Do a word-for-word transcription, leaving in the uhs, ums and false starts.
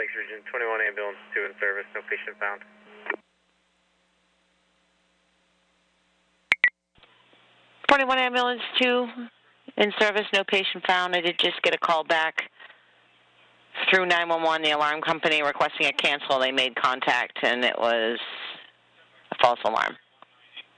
Phoenix Region, twenty-one ambulance two in service, no patient found. twenty-one ambulance two in service, no patient found. I did just get a call back through nine one one, the alarm company requesting a cancel. They made contact, and it was a false alarm.